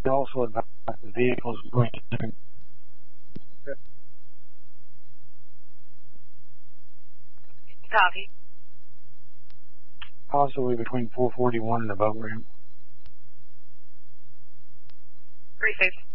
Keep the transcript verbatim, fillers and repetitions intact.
also advised the vehicles going to Copy. possibly between four forty-one and the boat ramp. Three six.